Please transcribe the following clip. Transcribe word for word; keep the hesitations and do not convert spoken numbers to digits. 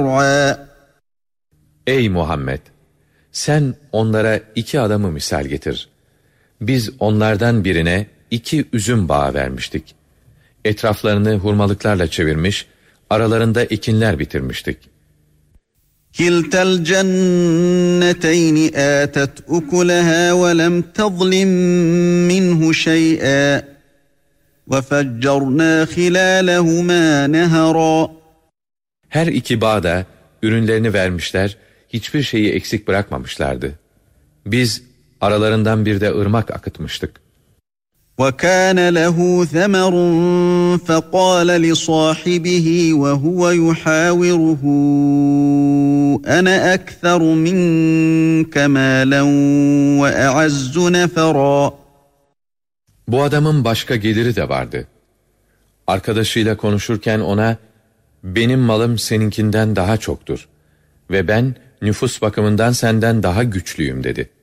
Ey Muhammed! Sen onlara iki adamı misal getir. Biz onlardan birine iki üzüm bağı vermiştik. Etraflarını hurmalıklarla çevirmiş, aralarında ekinler bitirmiştik. كِلْتَا الْجَنَّتَيْنِ آتَتْ أُكُلَهَا وَلَمْ تَظْلِمْ مِنْهُ شَيْئًا وَفَجَّرْنَا خِلَالَهُمَا نَهَرًا. Her iki bağ da ürünlerini vermişler, hiçbir şeyi eksik bırakmamışlardı. Biz aralarından bir de ırmak akıtmıştık. وَكَانَ لَهُ ثَمَرٌ فَقَالَ لِصَاحِبِهِ وَهُوَ يُحَاوِرُهُ أَنَا أَكْثَرُ مِنكَ مَالًا وَأَعَزُّ نَفَرًا. Bu adamın başka geliri de vardı. Arkadaşıyla konuşurken ona, benim malım seninkinden daha çoktur ve ben nüfus bakımından senden daha güçlüyüm dedi.